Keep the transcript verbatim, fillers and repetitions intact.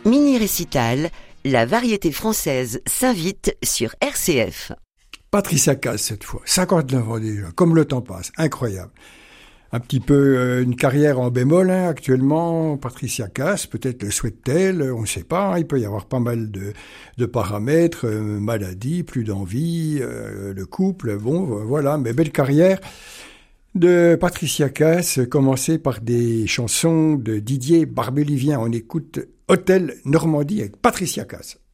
Mini-récital, la variété française s'invite sur R C F. Patricia Cass cette fois, cinquante-neuf ans déjà, comme le temps passe, incroyable. Un petit peu euh, une carrière en bémol hein, actuellement, Patricia Cass, peut-être le souhaite-t-elle, on ne sait pas, hein, il peut y avoir pas mal de, de paramètres, euh, maladie, plus d'envie, euh, le couple, bon voilà, mais belle carrière de Patricia Cass, commencée par des chansons de Didier Barbelivien. On écoute Hôtel Normandie avec Patricia Cass.